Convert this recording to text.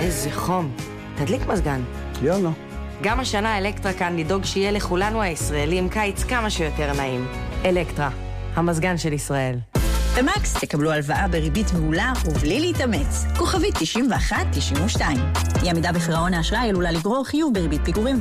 איזה חום. תדליק מזגן. יאללה. גם השנה אלקטרה כאן לדאוג שיהיה לכולנו הישראלים קיץ כמה שיותר נעים. אלקטרה, המזגן של ישראל. במקס תקבלו הלוואה בריבית מעולה ובלי להתאמץ. כוכבית 91-92. היא עמידה בפירעון האשראי עלולה לגרור חיוב בריבית פיגורים